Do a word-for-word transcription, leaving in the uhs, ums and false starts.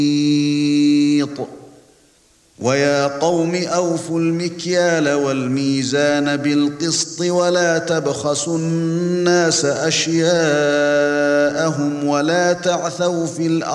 وَيَا قَوْمِ أَوْفُوا الْمِكْيَالَ وَالْمِيزَانَ بِالْقِسْطِ وَلَا تَبْخَسُوا النَّاسَ أَشْيَاءَهُمْ وَلَا تَعْثَوْا فِي الْأَرْضِ